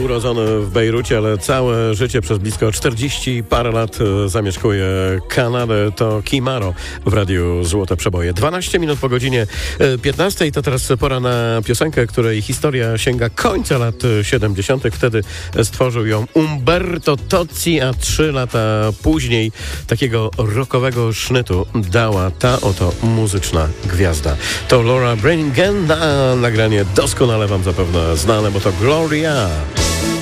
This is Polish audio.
urodzony w Bejrucie, ale całe życie przez blisko 40 parę lat zamieszkuje Kanadę. To Kimaro w Radiu Złote Przeboje. 12 minut po godzinie 15. To teraz pora na piosenkę, której historia sięga końca lat 70. Wtedy stworzył ją Umberto Tozzi, a 3 lata później takiego rockowego sznytu dała ta oto muzyczna gwiazda. To Laura Branigan, na nagranie doskonale wam zapewne znane, bo to Gloria.